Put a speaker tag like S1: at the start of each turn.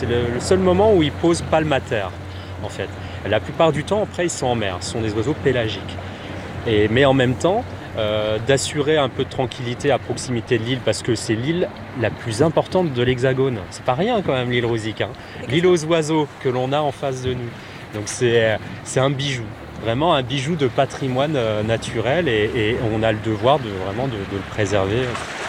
S1: C'est le seul moment où ils posent palmataire, en fait. La plupart du temps, après, ils sont en mer. Ce sont des oiseaux pélagiques. Mais en même temps, d'assurer un peu de tranquillité à proximité de l'île, parce que c'est l'île la plus importante de l'Hexagone. C'est pas rien quand même, l'île Rosique, hein. L'île aux oiseaux que l'on a en face de nous. Donc c'est un bijou, vraiment un bijou de patrimoine naturel, et on a le devoir vraiment de le préserver.